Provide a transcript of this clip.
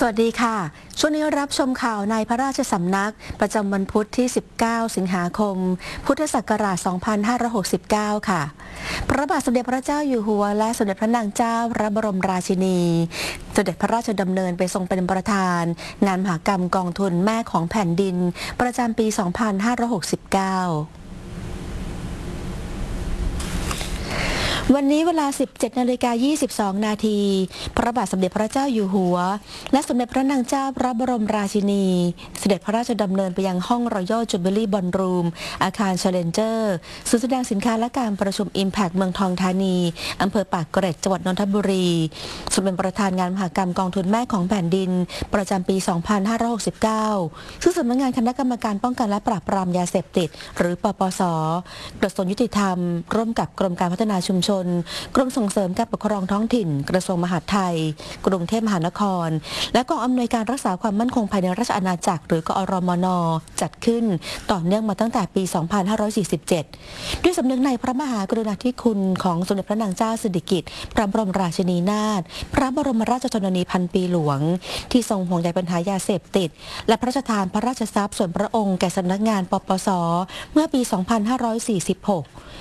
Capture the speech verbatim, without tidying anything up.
สวัสดีค่ะช่วงนี้รับชมข่าวในพระราชสำนักประจำวันพุธที่ สิบเก้า สิงหาคม พุทธศักราช สองพันห้าร้อยหกสิบเก้า ค่ะ พระบาทสมเด็จพระเจ้าอยู่หัวและสมเด็จพระนางเจ้าพระบรมราชินีเสด็จพระราชดำเนินไปทรงเป็นประธาน งานมหกรรมกองทุนแม่ของแผ่นดิน ประจำปี สองพันห้าร้อยหกสิบเก้าวันนี้เวลา สิบเจ็ดนาฬิกายี่สิบสอง นาที พระบาทสมเด็จพระเจ้าอยู่หัวและสมเด็จพระนางเจ้าพระบรมราชินีเสด็จพระราชดำเนินไปยังห้องรอยัลจูบิลี่บอลรูมอาคารเชลเลนเจอร์ศูนย์แสดงสินค้าและการประชุม Impact เมืองทองธานีอำเภอปากเกร็ดจังหวัดนนทบุรีทรงเป็นประธานงานมหกรรมกองทุนแม่ของแผ่นดินประจำปี สองพันห้าร้อยหกสิบเก้า ซึ่งสำนักงานคณะกรรมการป้องกันและปราบปรามยาเสพติดหรือปปส.กระทรวงยุติธรรมร่วมกับกรมการพัฒนาชุมชนกรมส่งเสริมการปกครองท้องถิ่นกระทรวงมหาดไทยกรุงเทพมหานครและกองอำนวยการรักษาความมั่นคงภายในราชอาณาจักรหรือกอรมนจัดขึ้นต่อเนื่องมาตั้งแต่ปี สองพันห้าร้อยสี่สิบเจ็ด ด้วยสำนึกในพระมหากรุณาธิคุณของสมเด็จพระนางเจ้าสิริกิติ์พระบรมราชินีนาถพระบรมราชชนนีพันปีหลวงที่ทรงห่วงใยปัญหายาเสพติดและพระราชทานพระราชทรัพย์ส่วนพระองค์แก่สำนักงานปปส.เมื่อปี สองพันห้าร้อยสี่สิบหก